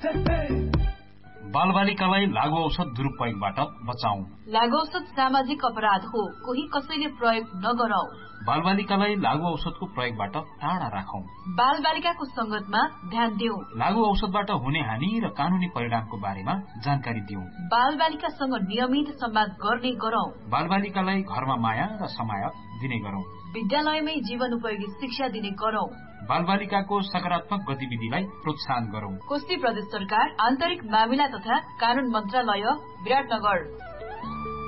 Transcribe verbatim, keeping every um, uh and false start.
बालबालिकालाई लागू औषध दुरुपयोगबाट बचाऊ। लागू औषध सामाजिक अपराध हो, कोही कसैले प्रयोग नगरौ। बालबालिकालाई लागू औषधको प्रयोगबाट टाढा राखौं। बालबालिकाको संगतमा ध्यान दिऊ। लागू औषधबाट हुने हानि र कानूनी परिणामको बारेमा जानकारी दिऊ। बालबालिकासँग नियमित संवाद गर्ने गरौं। बालबालिकालाई घरमा माया र समाय दिने गरौं। विद्यालयमै जीवन उपयोगी शिक्षा दिने गरौं। बालबालिकाको सकारात्मक गतिविधिलाई प्रोत्साहन गरौं। कोशी प्रदेश सरकार, आन्तरिक मामिला तथा कानून मन्त्रालय, विराटनगर।